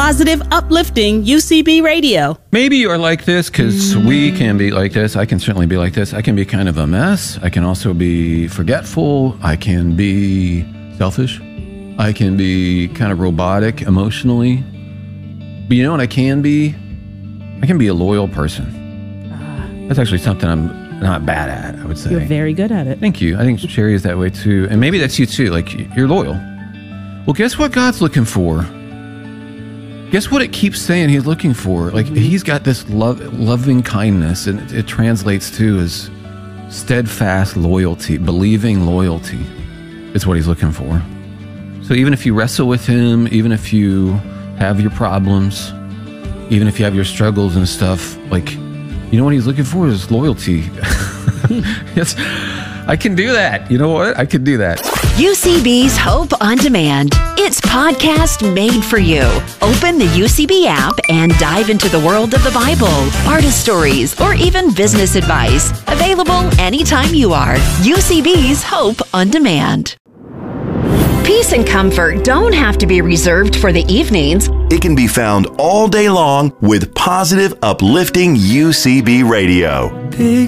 positive, uplifting UCB radio. Maybe you are like this because we can be like this. I can certainly be like this. I can be kind of a mess. I can also be forgetful. I can be selfish. I can be kind of robotic emotionally. But you know what I can be? I can be a loyal person. That's actually something I'm not bad at, I would say. You're very good at it. Thank you. I think Sherry is that way too. And maybe that's you too. Like, you're loyal. Well, guess what God's looking for? Guess what it keeps saying he's looking for? Like, he's got this loving kindness, and it translates to as steadfast loyalty, believing loyalty is what he's looking for. So even if you wrestle with him, even if you have your problems, even if you have your struggles and stuff, like, you know what he's looking for is loyalty. Yes, I can do that. You know what? I can do that. UCB's Hope on Demand. It's podcast made for you. Open the UCB app and dive into the world of the Bible, artist stories, or even business advice. Available anytime you are. UCB's Hope on Demand. Peace and comfort don't have to be reserved for the evenings. It can be found all day long with positive, uplifting UCB radio. Big